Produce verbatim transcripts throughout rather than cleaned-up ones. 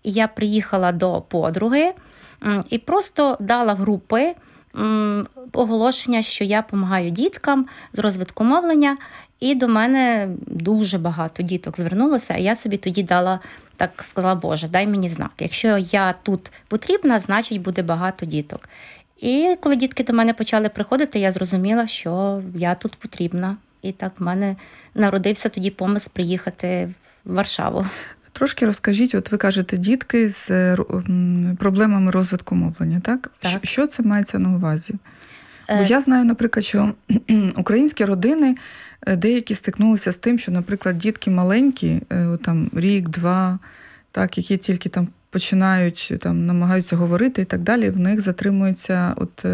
і я приїхала до подруги і просто дала в групи оголошення, що я допомагаю діткам з розвитку мовлення, і до мене дуже багато діток звернулося, а я собі тоді дала, так сказала, Боже, дай мені знак. Якщо я тут потрібна, значить буде багато діток. І коли дітки до мене почали приходити, я зрозуміла, що я тут потрібна. І так в мене народився тоді помисл приїхати в Варшаву. Трошки розкажіть, от ви кажете, дітки з проблемами розвитку мовлення, так? Так. Що це мається на увазі? Бо я знаю, наприклад, що українські родини деякі стикнулися з тим, що, наприклад, дітки маленькі, там рік, два, так, які тільки там починають, там намагаються говорити і так далі, в них затримується, от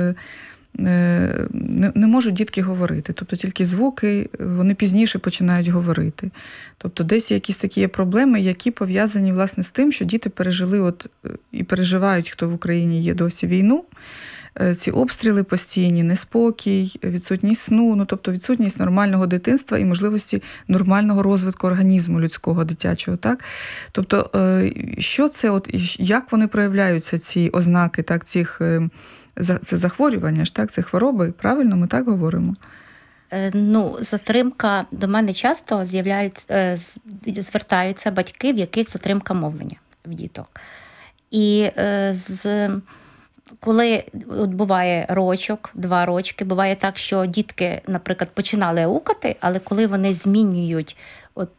не, не можуть дітки говорити. Тобто тільки звуки, вони пізніше починають говорити. Тобто десь якісь такі є проблеми, які пов'язані, власне, з тим, що діти пережили от, і переживають, хто в Україні є досі війну, ці обстріли постійні, неспокій, відсутність сну, ну, тобто відсутність нормального дитинства і можливості нормального розвитку організму людського, дитячого, так? Тобто, що це, от, як вони проявляються, ці ознаки, так, цих, це захворювання, ж, так, це хвороби, правильно ми так говоримо? Ну, затримка, до мене часто з'являються, звертаються батьки, в яких затримка мовлення в діток. І з... Коли от буває рочок, два рочки, буває так, що дітки, наприклад, починали аукати, але коли вони змінюють, от,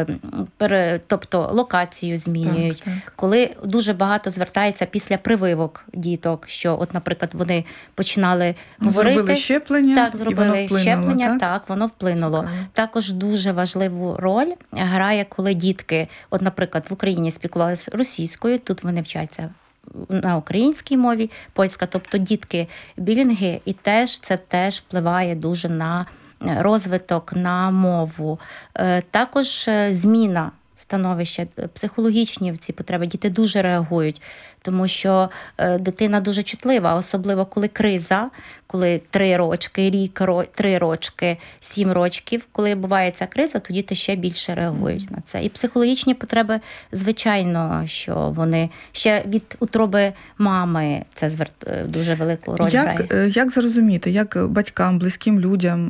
пере, тобто локацію змінюють, так, так. Коли дуже багато звертається після прививок діток, що, от, наприклад, вони починали ну, говорити. Зробили щеплення, так, зробили і воно вплинуло, щеплення, так? так, воно вплинуло. Так. Також дуже важливу роль грає, коли дітки, от, наприклад, в Україні спілкувалися російською, тут вони вчаться на українській мові, польська, тобто дітки білінги, і теж це теж впливає дуже на розвиток, на мову. Також зміна становища, психологічні ці потреби, діти дуже реагують, тому що дитина дуже чутлива, особливо коли криза, коли три рочки, рік, три рочки, сім рочків, коли буває ця криза, то діти ще більше реагують на це. І психологічні потреби, звичайно, що вони ще від утроби мами це зверт... дуже велику роль як, грає. Як зрозуміти, як батькам, близьким людям,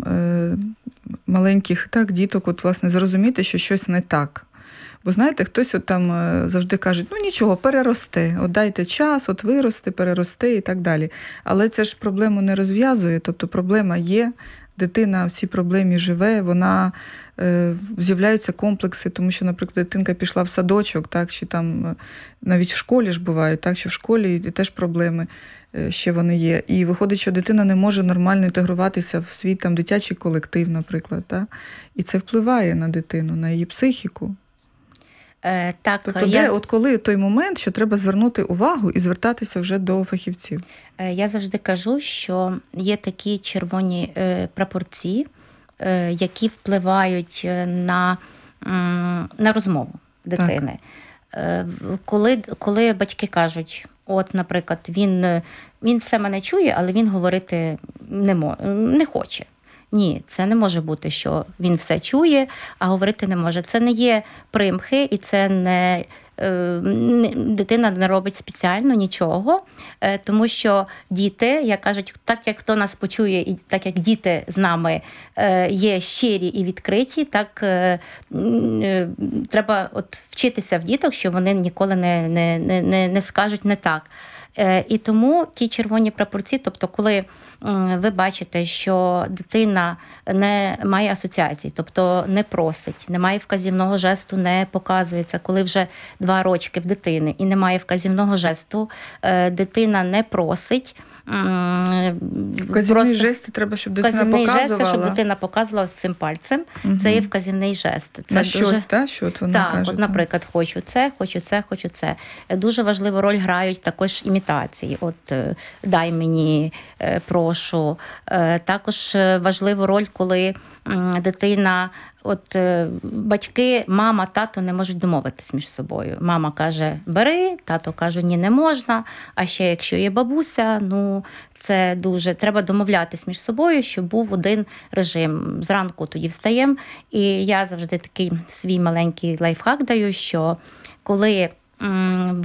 маленьких так, діток, от, власне, зрозуміти, що щось не так? Бо, знаєте, хтось от там завжди каже, ну нічого, переросте, от дайте час, от виросте, переросте і так далі. Але це ж проблему не розв'язує, тобто проблема є, дитина в цій проблемі живе, вона, е, з'являються комплекси, тому що, наприклад, дитинка пішла в садочок, так, чи там навіть в школі ж бувають, так, що в школі і теж проблеми ще вони є. І виходить, що дитина не може нормально інтегруватися в свій там дитячий колектив, наприклад, так? І це впливає на дитину, на її психіку. Е, так, тобто, я... де, от коли той момент, що треба звернути увагу і звертатися вже до фахівців? Е, я завжди кажу, що є такі червоні е, прапорці, е, які впливають на, е, на розмову дитини. Е, коли, коли батьки кажуть, от, наприклад, він, він все мене чує, але він говорити не, мо, не хоче. Ні, це не може бути, що він все чує, а говорити не може. Це не є примхи, і це не, е, не дитина не робить спеціально нічого, е, тому що діти, як кажуть, так як хто нас почує, і так як діти з нами е, є щирі і відкриті, так е, е, треба от вчитися в діток, що вони ніколи не, не, не, не скажуть не так. І тому ті червоні прапорці, тобто коли ви бачите, що дитина не має асоціацій, тобто не просить, немає вказівного жесту, не показується, коли вже два рочки в дитини і немає вказівного жесту, дитина не просить. Вказівний жест треба, щоб дитина вказівний показувала. Вказівний жест, щоб дитина показувала з цим пальцем. Угу. Це є вказівний жест. Це на дуже... щось, та? Що от вона так, каже? От, наприклад, хочу це, хочу це, хочу це. Дуже важливу роль грають також імітації. От дай мені, прошу. Також важливу роль, коли дитина, от батьки, мама, тато не можуть домовитись між собою. Мама каже, бери, тато каже, ні, не можна. А ще якщо є бабуся, ну це дуже, треба домовлятись між собою, щоб був один режим. Зранку тоді встаємо. І я завжди такий свій маленький лайфхак даю, що коли